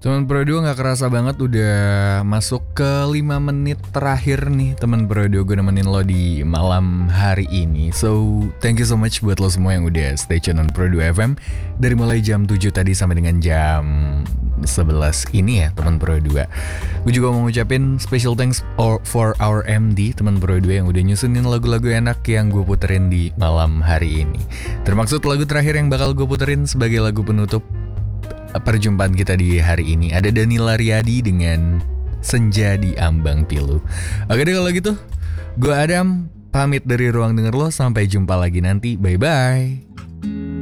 Teman Pro 2 gak kerasa banget udah masuk ke 5 menit terakhir nih teman Pro 2 gue nemenin lo di malam hari ini. So thank you so much buat lo semua yang udah stay tune on Pro 2 FM dari mulai jam 7 tadi sampai dengan jam 11 ini ya teman Pro 2. Gue juga mau ngucapin special thanks for our MD teman Pro 2 yang udah nyusunin lagu-lagu enak yang gue puterin di malam hari ini. Termaksud lagu terakhir yang bakal gue puterin sebagai lagu penutup perjumpaan kita di hari ini. Ada Danila Riyadi dengan Senja di Ambang Pilu. Oke deh kalau gitu, gue Adam pamit dari ruang denger lo. Sampai jumpa lagi nanti. Bye-bye.